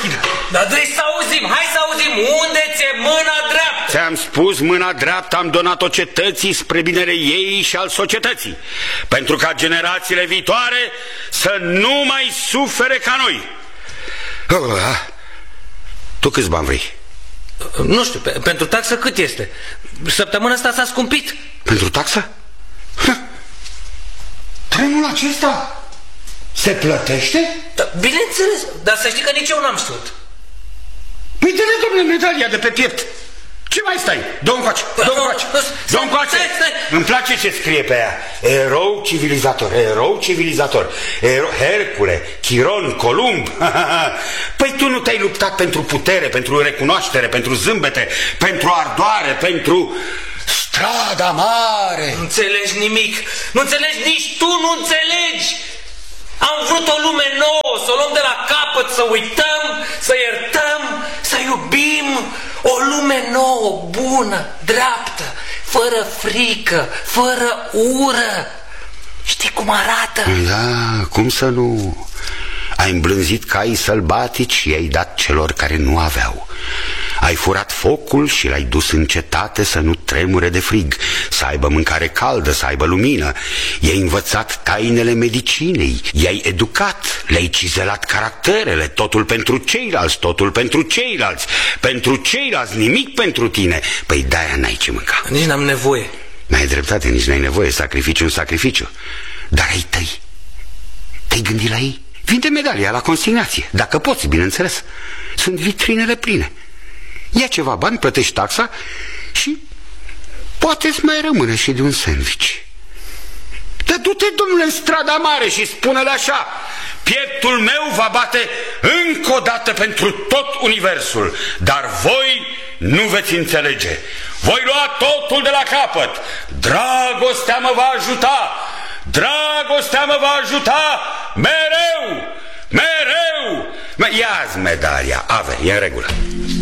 deschidă. Dar vrei să auzim, hai să auzim, unde ți-e mâna dreaptă? Ți-am spus, mâna dreaptă am donat-o cetății spre binele ei și al societății, pentru ca generațiile viitoare să nu mai sufere ca noi. Tu câți bani vrei? Nu știu, pentru taxă cât este? Săptămâna asta s-a scumpit. Pentru taxă? Trenul acesta se plătește? Da, bineînțeles, dar să știi că nici eu n-am știut. Păi dă-ne, domnule, medalia de pe piept. Ce mai stai? Dă-o încoace, dă-o încoace, dă-o încoace. Îmi place ce scrie pe ea. Erou civilizator, erou civilizator, Hercule, Chiron, Columb. Păi tu nu te-ai luptat pentru putere, pentru recunoaștere, pentru zâmbete, pentru ardoare, pentru strada mare. Nu înțelegi nimic, nu înțelegi, nici tu nu înțelegi. Am vrut o lume nouă, să o luăm de la capăt, să uităm, să iertăm, să iubim. O lume nouă, bună, dreaptă, fără frică, fără ură. Știi cum arată? Da, cum să nu? Ai îmblânzit caii sălbatici și i-ai dat celor care nu aveau. Ai furat focul și l-ai dus în cetate să nu tremure de frig, să aibă mâncare caldă, să aibă lumină. I-ai învățat tainele medicinei, i-ai educat, le-ai cizelat caracterele, totul pentru ceilalți, totul pentru ceilalți, pentru ceilalți, nimic pentru tine. Păi de-aia n-ai ce mânca. Nici n-am nevoie. N-ai dreptate, nici n-ai nevoie, sacrificiu un sacrificiu. Dar ai tăi, te-ai gândit la ei? Vinde medalia la consignație, dacă poți, bineînțeles. Sunt vitrinele pline. Ia ceva bani, plătești taxa și poate-ți mai rămâne și de un sandwich. Dar du-te, domnule, în strada mare și spune-le așa: pieptul meu va bate încă o dată pentru tot universul, dar voi nu veți înțelege. Voi lua totul de la capăt. Dragostea mă va ajuta. Dragostea mă va ajuta mereu, mereu. Ia-ți medalia, e în regulă.